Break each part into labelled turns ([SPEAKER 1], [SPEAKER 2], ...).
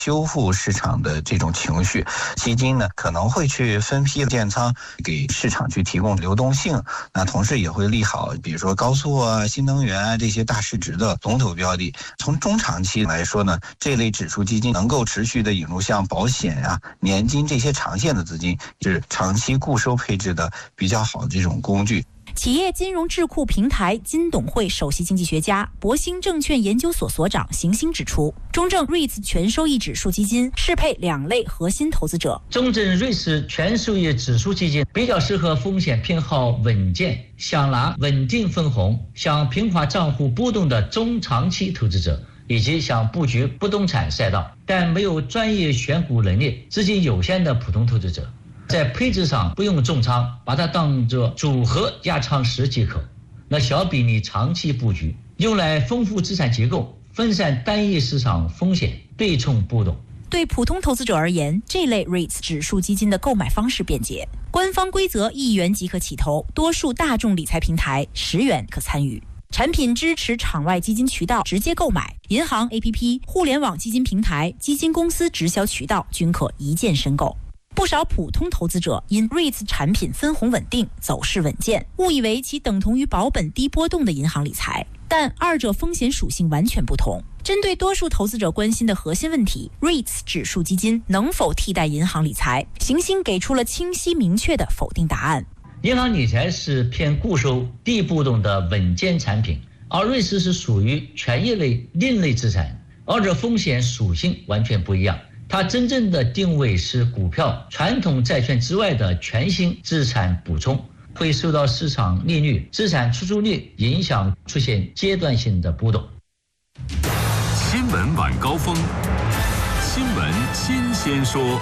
[SPEAKER 1] 修复市场的这种情绪，基金呢可能会去分批建仓，给市场去提供流动性。那同时也会利好，比如说高速啊、新能源啊这些大市值的龙头标的。从中长期来说呢，这类指数基金能够持续的引入像保险啊、年金这些长线的资金，是长期固收配置的比较好的这种工具。
[SPEAKER 2] 企业金融智库平台金董会首席经济学家、博兴证券研究所所长邢星指出，中证 REITs 全收益指数基金适配2类核心投资者。
[SPEAKER 3] 中证 REITs 全收益指数基金比较适合风险偏好稳健、想拿稳定分红、想平滑账户波动的中长期投资者，以及想布局不动产赛道但没有专业选股能力、资金有限的普通投资者。在配置上不用重仓，把它当作组合压仓时即可。那小比例长期布局，用来丰富资产结构，分散单一市场风险，对冲波动。
[SPEAKER 2] 对普通投资者而言，这类 REITs 指数基金的购买方式便捷，官方规则1元即可起投，多数大众理财平台10元可参与。产品支持场外基金渠道直接购买，银行 APP、互联网基金平台、基金公司直销渠道均可一键申购。不少普通投资者因 REITs 产品分红稳定、走势稳健，误以为其等同于保本低波动的银行理财，但二者风险属性完全不同。针对多数投资者关心的核心问题 ，REITs 指数基金能否替代银行理财？邢星给出了清晰明确的否定答案。
[SPEAKER 3] 银行理财是偏固收、低波动的稳健产品，而 REITs 是属于权益类另类资产，二者风险属性完全不一样。它真正的定位是股票、传统债券之外的全新资产补充，会受到市场利率、资产出租率影响，出现阶段性的波动。
[SPEAKER 4] 新闻晚高峰，新闻新鲜说。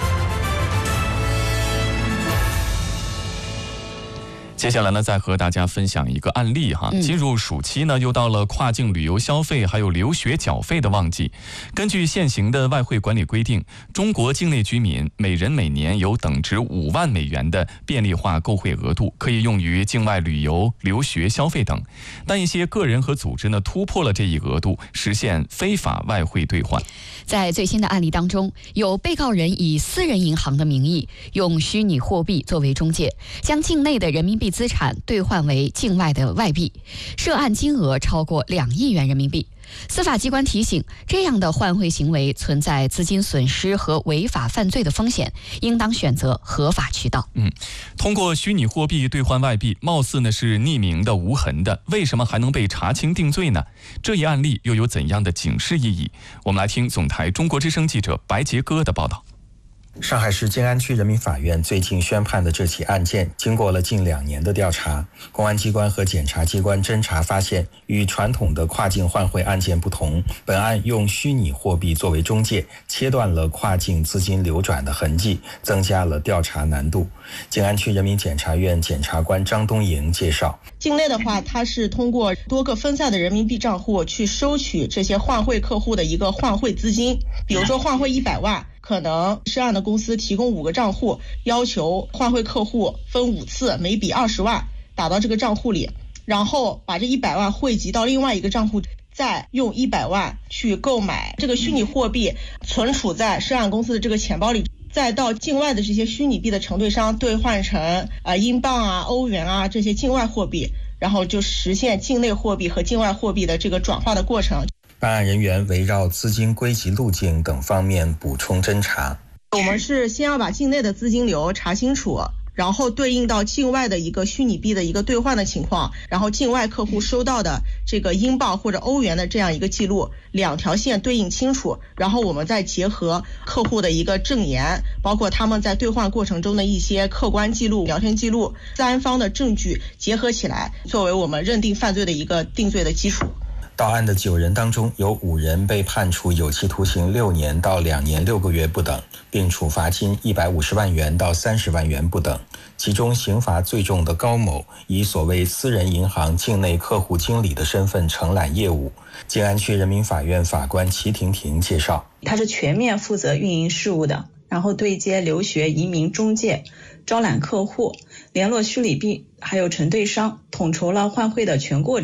[SPEAKER 4] 接下来呢，再和大家分享一个案例哈。进入暑期呢，又到了跨境旅游消费还有留学缴费的旺季。根据现行的外汇管理规定，中国境内居民每人每年有等值5万美元的便利化购汇额度，可以用于境外旅游、留学消费等。但一些个人和组织呢，突破了这一额度，实现非法外汇兑换。
[SPEAKER 5] 在最新的案例当中，有被告人以私人银行的名义，用虚拟货币作为中介，将境内的人民币资产兑换为境外的外币，涉案金额超过2亿元人民币。司法机关提醒，这样的换汇行为存在资金损失和违法犯罪的风险，应当选择合法渠道。
[SPEAKER 4] 通过虚拟货币兑换外币，貌似呢是匿名的、无痕的，为什么还能被查清定罪呢？这一案例又有怎样的警示意义？我们来听总台中国之声记者白杰哥的报道。
[SPEAKER 6] 上海市静安区人民法院最近宣判的这起案件，经过了近2年的调查，公安机关和检察机关侦查发现，与传统的跨境换汇案件不同，本案用虚拟货币作为中介，切断了跨境资金流转的痕迹，增加了调查难度。静安区人民检察院检察官张东营介绍，
[SPEAKER 7] 境内的话，它是通过多个分散的人民币账户去收取这些换汇客户的一个换汇资金，比如说换汇100万。可能涉案的公司提供5个账户，要求换汇客户分5次，每笔20万打到这个账户里，然后把这100万汇集到另外一个账户，再用100万去购买这个虚拟货币，存储在涉案公司的这个钱包里，再到境外的这些虚拟币的承兑商兑换成英镑啊、欧元啊这些境外货币，然后就实现境内货币和境外货币的这个转化的过程。
[SPEAKER 6] 办案人员围绕资金归集路径等方面补充侦查。
[SPEAKER 7] 我们是先要把境内的资金流查清楚，然后对应到境外的一个虚拟币的一个兑换的情况，然后境外客户收到的这个英镑或者欧元的这样一个记录，2条线对应清楚，然后我们再结合客户的一个证言，包括他们在兑换过程中的一些客观记录、聊天记录，3方的证据结合起来，作为我们认定犯罪的一个定罪的基础。
[SPEAKER 6] 到案的9人当中，有5人被判处有期徒刑6年到2年6个月不等，并处罚金150万元到30万元不等。其中刑罚最重的高某，以所谓私人银行境内客户经理的身份承揽业务。静安区人民法院法官齐婷婷介绍，
[SPEAKER 8] 他是全面负责运营事务的，然后对接留学移民中介，招揽客户，联络虚拟币还有承兑商，统筹了换汇的全过程。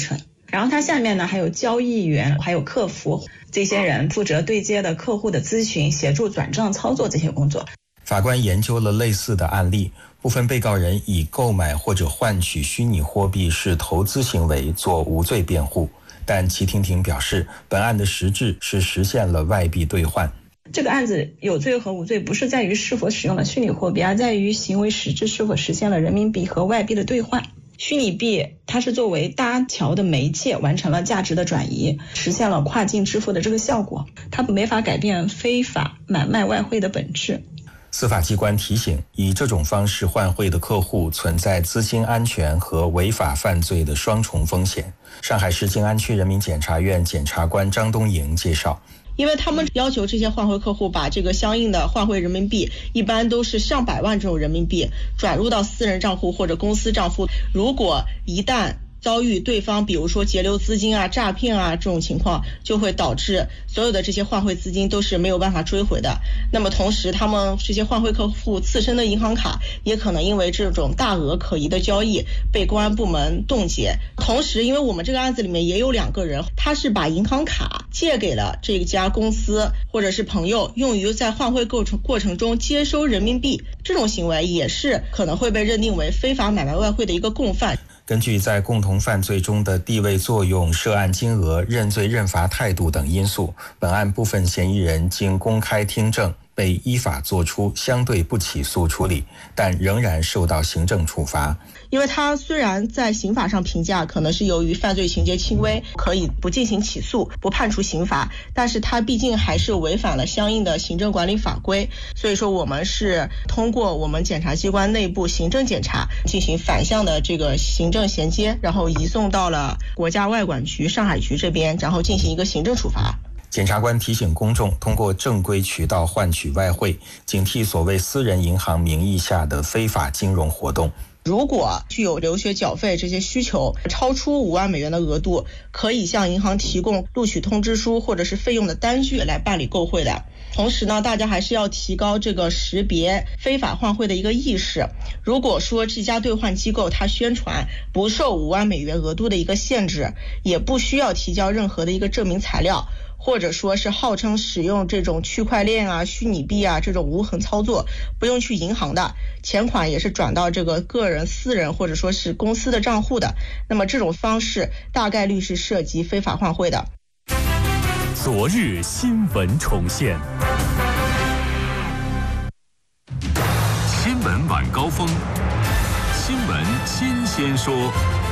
[SPEAKER 8] 然后它下面呢还有交易员，还有客服，这些人负责对接的客户的咨询，协助转账操作这些工作。
[SPEAKER 6] 法官研究了类似的案例，部分被告人以购买或者换取虚拟货币是投资行为做无罪辩护，但齐婷婷表示，本案的实质是实现了外币兑换。
[SPEAKER 8] 这个案子有罪和无罪不是在于是否使用了虚拟货币，而在于行为实质是否实现了人民币和外币的兑换。虚拟币它是作为搭桥的媒介，完成了价值的转移，实现了跨境支付的这个效果，它没法改变非法买卖外汇的本质。
[SPEAKER 6] 司法机关提醒，以这种方式换汇的客户存在资金安全和违法犯罪的双重风险。上海市静安区人民检察院检察官张东营介绍，
[SPEAKER 7] 因为他们要求这些换汇客户把这个相应的换汇人民币，一般都是上百万这种人民币转入到私人账户或者公司账户，如果一旦遭遇对方比如说截留资金啊、诈骗啊这种情况，就会导致所有的这些换汇资金都是没有办法追回的。那么同时他们这些换汇客户自身的银行卡也可能因为这种大额可疑的交易被公安部门冻结。同时因为我们这个案子里面也有2个人，他是把银行卡借给了这家公司或者是朋友，用于在换汇过程中接收人民币，这种行为也是可能会被认定为非法买卖外汇的一个共犯。
[SPEAKER 6] 根据在共同犯罪中的地位作用、涉案金额、认罪认罚态度等因素，本案部分嫌疑人经公开听证，被依法作出相对不起诉处理，但仍然受到行政处罚。
[SPEAKER 7] 因为他虽然在刑法上评价可能是由于犯罪情节轻微，可以不进行起诉，不判处刑罚，但是他毕竟还是违反了相应的行政管理法规，所以说我们是通过我们检察机关内部行政检查进行反向的这个行政衔接，然后移送到了国家外管局上海局这边，然后进行一个行政处罚。
[SPEAKER 6] 检察官提醒公众，通过正规渠道换取外汇，警惕所谓私人银行名义下的非法金融活动。
[SPEAKER 7] 如果具有留学缴费这些需求，超出5万美元的额度，可以向银行提供录取通知书或者是费用的单据来办理购汇的。同时呢，大家还是要提高这个识别非法换汇的一个意识。如果说这家兑换机构它宣传不受5万美元额度的一个限制，也不需要提交任何的一个证明材料，或者说是号称使用这种区块链啊、虚拟币啊这种无痕操作，不用去银行的，钱款也是转到这个个人、私人或者说是公司的账户的，那么这种方式大概率是涉及非法换汇的。
[SPEAKER 9] 昨日新闻重现，新闻晚高峰，新闻新鲜说。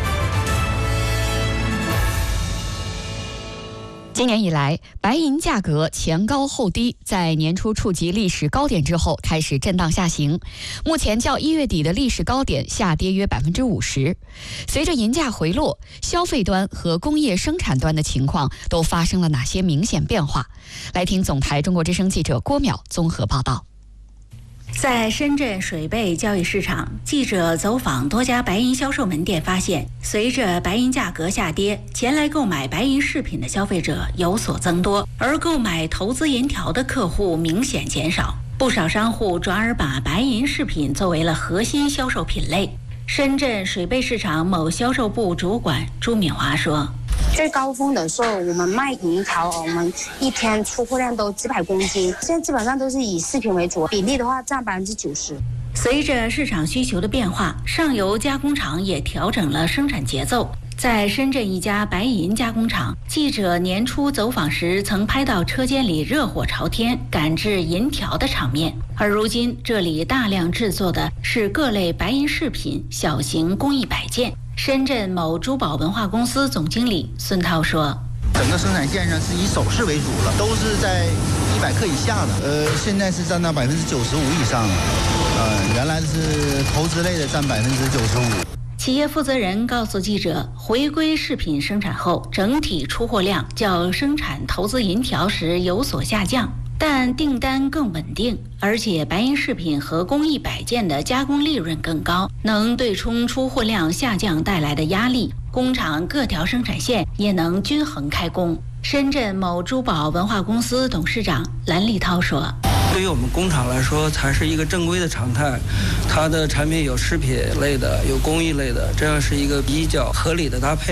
[SPEAKER 5] 今年以来，白银价格前高后低，在年初触及历史高点之后开始震荡下行，目前较1月底的历史高点下跌约50%。随着银价回落，消费端和工业生产端的情况都发生了哪些明显变化？来听总台中国之声记者郭淼综合报道。
[SPEAKER 10] 在深圳水贝交易市场，记者走访多家白银销售门店，发现随着白银价格下跌，前来购买白银饰品的消费者有所增多，而购买投资银条的客户明显减少。不少商户转而把白银饰品作为了核心销售品类。深圳水贝市场某销售部主管朱敏华说，
[SPEAKER 11] 最高峰的时候，我们卖银条，我们一天出货量都几百公斤。现在基本上都是以饰品为主，比例的话占90%。
[SPEAKER 10] 随着市场需求的变化，上游加工厂也调整了生产节奏。在深圳一家白银加工厂，记者年初走访时曾拍到车间里热火朝天赶制银条的场面，而如今这里大量制作的是各类白银饰品、小型工艺摆件。深圳某珠宝文化公司总经理孙涛说，
[SPEAKER 12] 整个生产线上是以首饰为主了，都是在100克以下的，现在是占到95%以上了，原来是投资类的占95%。
[SPEAKER 10] 企业负责人告诉记者，回归饰品生产后，整体出货量较生产投资银条时有所下降，但订单更稳定，而且白银饰品和工艺摆件的加工利润更高，能对冲出货量下降带来的压力，工厂各条生产线也能均衡开工。深圳某珠宝文化公司董事长蓝立涛说，
[SPEAKER 13] 对于我们工厂来说才是一个正规的常态，它的产品有饰品类的，有工艺类的，这样是一个比较合理的搭配。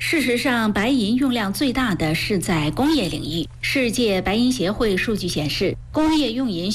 [SPEAKER 10] 事实上，白银用量最大的是在工业领域。世界白银协会数据显示，工业用银